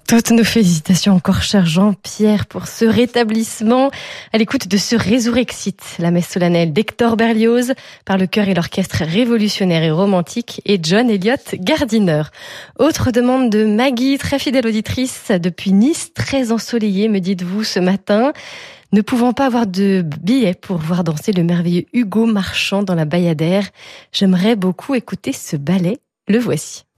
Toutes nos félicitations encore, cher Jean-Pierre, pour ce rétablissement à l'écoute de ce Résurrexit, la messe solennelle d'Hector Berlioz par le chœur et l'orchestre révolutionnaire et romantique et John Elliott Gardiner. Autre demande de Maggie, très fidèle auditrice depuis Nice, très ensoleillée, me dites-vous ce matin. Ne pouvant pas avoir de billets pour voir danser le merveilleux Hugo Marchand dans la Bayadère, j'aimerais beaucoup écouter ce ballet. Le voici.